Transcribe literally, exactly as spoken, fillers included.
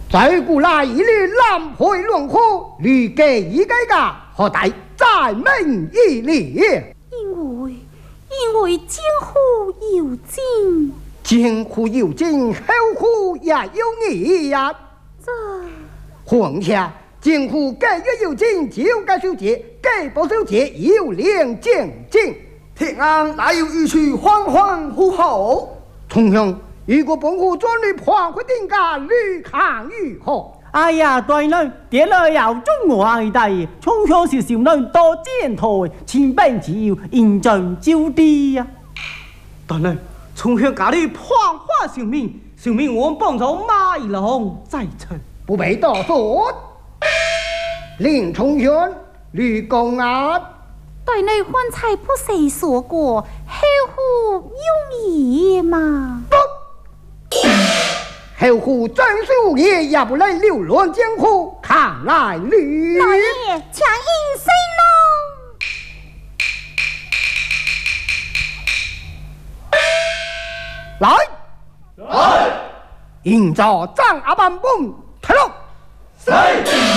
再过来一律蓝配龙虎，律给一个个何待再命一礼？ 因为因为江湖有情， 江湖有情，后湖也有你呀。 这皇下，江湖该越有情就该守节，该不守节有两将军。 天安哪有一去欢欢呼吼？ 同兄，如果本户专律破坏定价，屡看如何？ 哎呀，对了，爹了要中外地，从小是少女多见台，千般只要认真招地呀。但是从小家里破坏性命，性命我帮助马一龙再成。 不必多说。林冲轩，吕公啊， 对内方才不谁说过，后户有义嘛？ 后户真是无业，也不来流落江湖，看来吕老爷请应谁呢？来，来，迎着张阿班蹦，退路。